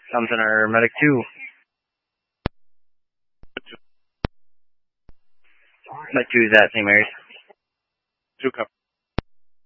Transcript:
Tom Center, Medic 2. Medic 2 is at St. Mary's. 2 copy.